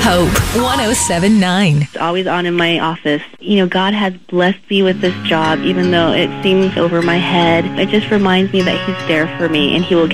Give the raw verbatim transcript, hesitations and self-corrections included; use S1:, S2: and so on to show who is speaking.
S1: Hope one oh seven point nine.
S2: It's always on in my office. You know, God has blessed me with this job, even though it seems over my head. It just reminds me that He's there for me, and He will get